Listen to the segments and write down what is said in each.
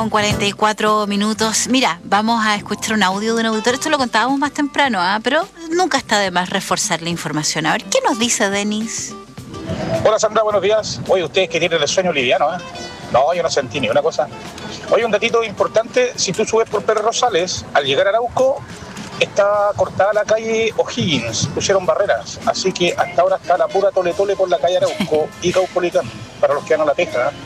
8:44. Mira, vamos a escuchar un audio de un auditor. Esto lo contábamos más temprano, pero nunca está de más reforzar la información. A ver, ¿qué nos dice Denis? Hola Sandra, buenos días. Oye, ustedes que tienen el sueño liviano, ¿eh? No, yo no sentí ni una cosa. Oye, un datito importante, si tú subes por Pedro Rosales, al llegar a Arauco, está cortada la calle O'Higgins, pusieron barreras, así que hasta ahora está la pura tole por la calle Arauco y Caupolicán, para los que van a la pesca, ¿eh?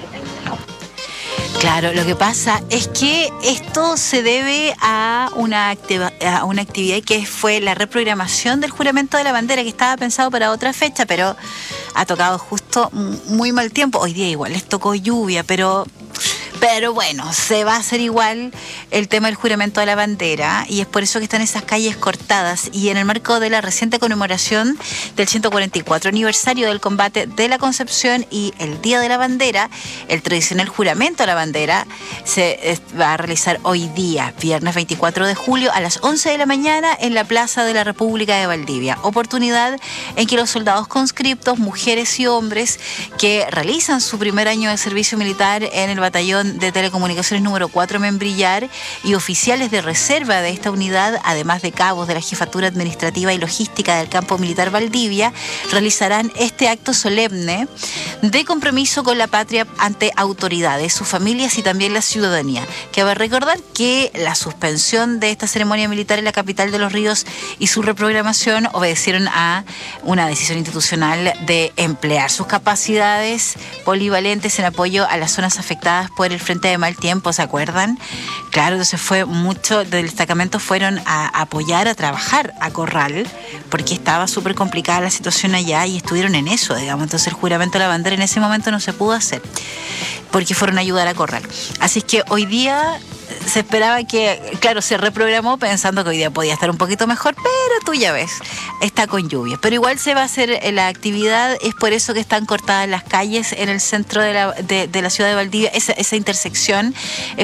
Claro, lo que pasa es que esto se debe a una actividad que fue la reprogramación del juramento de la bandera, que estaba pensado para otra fecha, pero ha tocado justo muy mal tiempo. Hoy día igual les tocó lluvia, pero bueno, se va a hacer igual el tema del juramento de la bandera, y es por eso que están esas calles cortadas. Y en el marco de la reciente conmemoración del 144 aniversario del combate de la Concepción y el Día de la Bandera, el tradicional juramento a la bandera se va a realizar hoy día, viernes 24 de julio, a las 11 de la mañana en la Plaza de la República de Valdivia. Oportunidad en que los soldados conscriptos, mujeres y hombres que realizan su primer año de servicio militar en el batallón de telecomunicaciones número 4 Membrillar y oficiales de reserva de esta unidad, además de cabos de la Jefatura Administrativa y Logística del Campo Militar Valdivia, realizarán este acto solemne de compromiso con la patria ante autoridades, sus familias y también la ciudadanía. Cabe recordar que la suspensión de esta ceremonia militar en la capital de Los Ríos y su reprogramación obedecieron a una decisión institucional de emplear sus capacidades polivalentes en apoyo a las zonas afectadas por el frente de mal tiempo, ¿se acuerdan? Claro, entonces muchos del destacamento fueron a apoyar, a trabajar a Corral, porque estaba súper complicada la situación allá y estuvieron en eso, digamos. Entonces el juramento de la bandera en ese momento no se pudo hacer, porque fueron a ayudar a Corral. Así es que hoy día se esperaba que, claro, se reprogramó pensando que hoy día podía estar un poquito mejor, pero tú ya ves, está con lluvia. Pero igual se va a hacer la actividad, es por eso que están cortadas las calles en el centro de la ciudad de Valdivia, esa intersección.